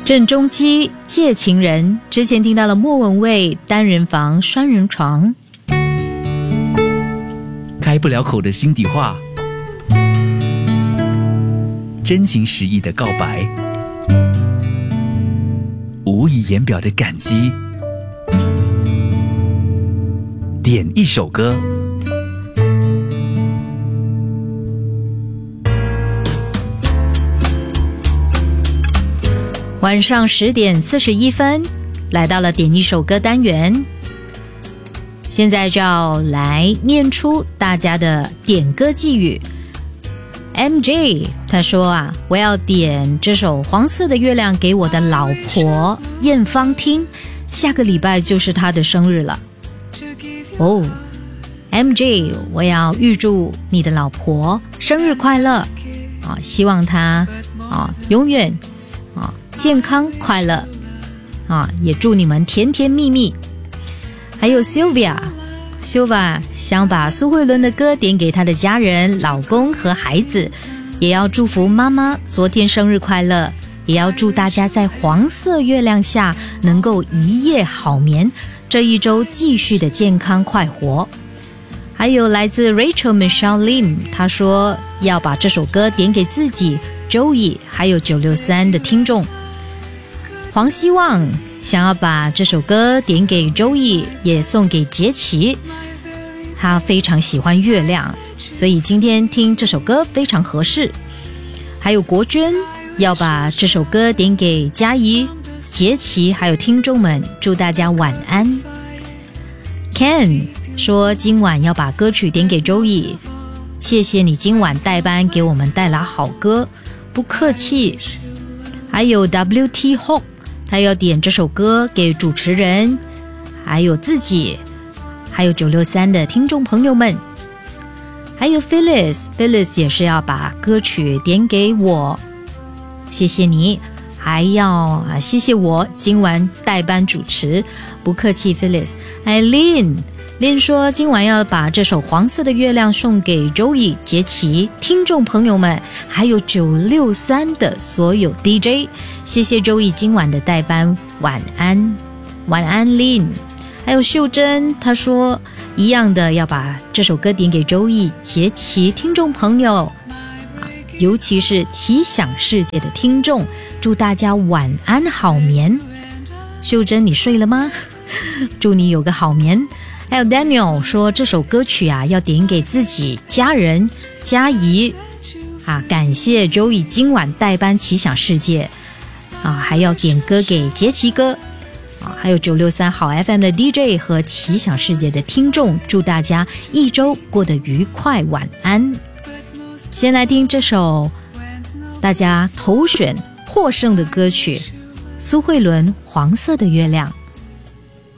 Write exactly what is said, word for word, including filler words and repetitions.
郑中基借情人，之前听到了莫文蔚单人房双人床。 开不了口的心底话，真情实意的告白，无以言表的感激。点一首歌， 晚上十点四十一分，来到了点一首歌单元。现在就要来念出大家的点歌寄语。M J 他说啊，我要点这首《黄色的月亮》给我的老婆艳芳听，下个礼拜就是她的生日了。哦 M J 我要预祝你的老婆生日快乐啊，希望她啊永远啊健康快乐啊，也祝你们甜甜蜜蜜。还有 Sylvia Sylvia 想把苏慧伦的歌点给她的家人、老公和孩子，也要祝福妈妈昨天生日快乐，也要祝大家在黄色月亮下能够一夜好眠，这一周继续的健康快活。还有来自 Rachel Michelle Lim， 她说要把这首歌点给自己、Joey 还有九六三的听众。黄希望想要把这首歌点给 Joey， 也送给杰奇，他非常喜欢月亮，所以今天听这首歌非常合适。还有国娟要把这首歌点给嘉怡、杰奇还有听众们，祝大家晚安。 Ken 说今晚要把歌曲点给 Joey， 谢谢你今晚代班给我们带来好歌，不客气。还有 W T Hawk， 他要点这首歌给主持人还有自己还有九六三的听众朋友们。还有 Phyllis Phyllis 也是要把歌曲点给我，谢谢你，还要、啊、谢谢我今晚代班主持，不客气 Phyllis。 Eileen Lin 说今晚要把这首黄色的月亮送给 Joey、 杰奇听众朋友们，还有九六三的所有 D J， 谢谢 Joey 今晚的代班，晚安晚安 Lin。 还有秀珍她说一样的要把这首歌点给 Joey、 杰奇听众朋友，尤其是奇想世界的听众，祝大家晚安好眠。秀珍你睡了吗？祝你有个好眠。还有 Daniel 说这首歌曲啊要点给自己、家人、家姨啊，感谢 Joey 今晚代班奇想世界啊，还要点歌给杰奇哥啊，还有九六三好 F M 的 D J 和奇想世界的听众，祝大家一周过得愉快，晚安。先来听这首大家投选获胜的歌曲，苏慧伦《黄色的月亮》。